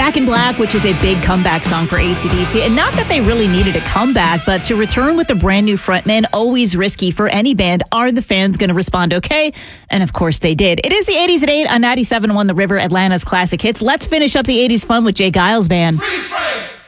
Back in Black, which is a big comeback song for AC/DC. And not that they really needed a comeback, but to return with a brand new frontman, always risky for any band. Are the fans going to respond okay? And of course they did. It is the 80s at 8 on 97.1 The River, Atlanta's classic hits. Let's finish up the 80s fun with Jay Giles Band. Freeze frame.